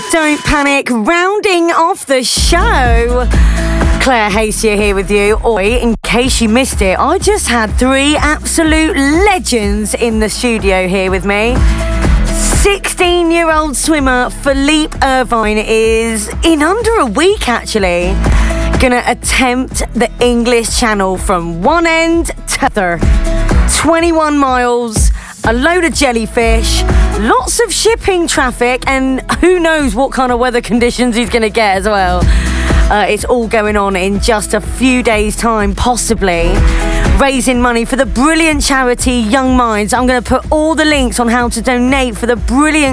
Don't panic, rounding off the show. Claire Hastier here with you. Oi, in case you missed it, I just had three absolute legends in the studio here with me. 16-year-old swimmer Philippe Irvine is, in under a week actually, gonna attempt the English Channel from one end to the other. 21 miles, a load of jellyfish, lots of shipping traffic, and who knows what kind of weather conditions he's gonna get as well. It's all going on in just a few days' time, possibly. Raising money for the brilliant charity Young Minds. I'm going to put all the links on how to donate for the brilliant